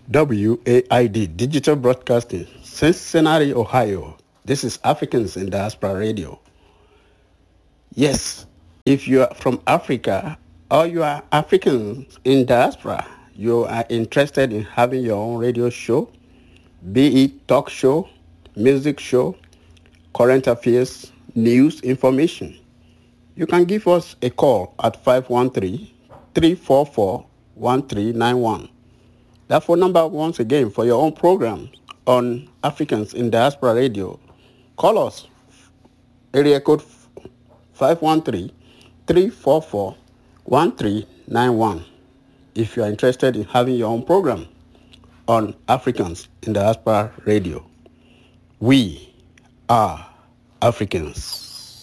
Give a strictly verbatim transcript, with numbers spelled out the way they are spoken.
W A I D, Digital Broadcasting, Cincinnati, Ohio. This is Africans in Diaspora Radio. Yes, if you are from Africa or you are Africans in diaspora, you are interested in having your own radio show, be it talk show, music show, current affairs, news, information. You can give us a call at five one three, three four four, one three nine one. That phone number once again for your own program on Africans in Diaspora Radio. Call us, area code five one three, three four four, one three nine one if you are interested in having your own program on Africans in Diaspora Radio. We are Africans.